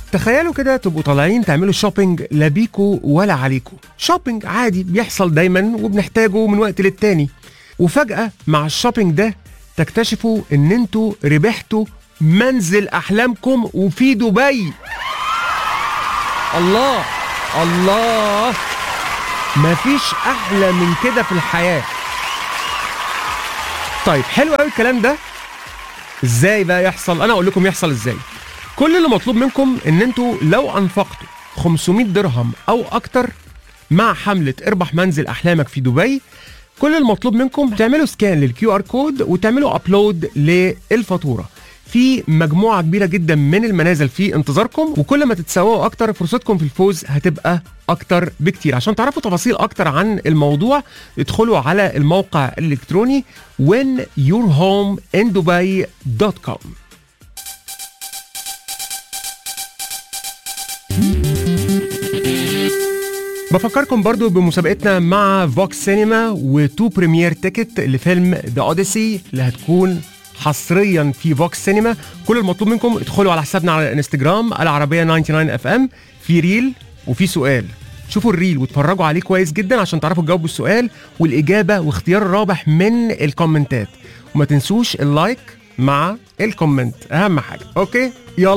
تخيلوا كده تبقوا طالعين تعملوا شوبينج لا بيكو ولا عليكو، شوبينج عادي بيحصل دايما وبنحتاجه من وقت للتاني، وفجأة مع الشوبينج ده تكتشفوا ان انتوا ربحتوا منزل احلامكم وفي دبي. الله الله، مفيش احلى من كده في الحياة. طيب حلو قوي الكلام ده. ازاي بقى يحصل؟ انا اقول لكم يحصل ازاي. كل اللي مطلوب منكم ان انتوا لو انفقتوا 500 درهم او اكتر مع حملة اربح منزل احلامك في دبي، كل المطلوب منكم تعملوا سكان للكيو ار كود وتعملوا ابلود للفاتورة. في مجموعة كبيرة جدا من المنازل في انتظاركم، وكل ما تتسوقوا اكتر فرصتكم في الفوز هتبقى اكتر بكتير. عشان تعرفوا تفاصيل اكتر عن الموضوع ادخلوا على الموقع الالكتروني whenyourhomeindubai.com. بفكركم برضو بمسابقتنا مع فوكس سينما و2 بريمير تيكت لفيلم ذا اوديسي اللي هتكون حصريا في فوكس سينما. كل المطلوب منكم ادخلوا على حسابنا على الانستجرام العربية 99 FM، في ريل وفي سؤال. شوفوا الريل واتفرجوا عليه كويس جدا عشان تعرفوا تجاوبوا السؤال والإجابة واختيار الرابح من الكومنتات. وما تنسوش اللايك مع الكومنت، أهم حاجة. أوكي يلا.